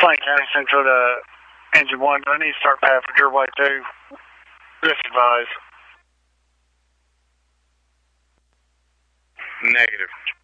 Plain County Central to Engine 1. Do I need to start path for Jerway 2? Disadvise. Negative.